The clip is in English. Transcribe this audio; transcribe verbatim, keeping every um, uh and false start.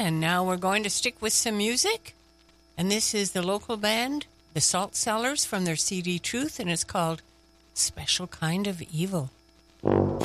And now we're going to stick with some music. And this is the local band, the Salt Cellars, from their C D Truth, and it's called Special Kind of Evil.